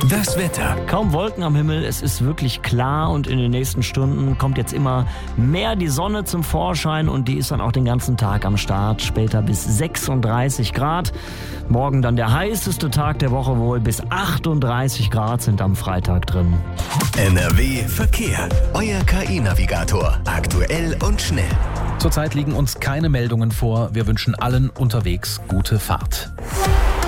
Das Wetter. Kaum Wolken am Himmel, es ist wirklich klar und in den nächsten Stunden kommt jetzt immer mehr die Sonne zum Vorschein und die ist dann auch den ganzen Tag am Start, später bis 36 Grad. Morgen dann der heißeste Tag der Woche wohl, bis 38 Grad sind am Freitag drin. NRW Verkehr. Euer KI-Navigator. Aktuell und schnell. Zurzeit liegen uns keine Meldungen vor. Wir wünschen allen unterwegs gute Fahrt.